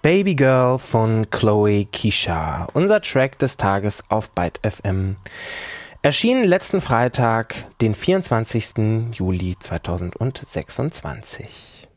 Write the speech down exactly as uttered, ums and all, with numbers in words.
Baby Girl von Chloe Kisha, unser Track des Tages auf Byte F M. Erschien letzten Freitag, den vierundzwanzigsten Juli zweitausendsechsundzwanzig.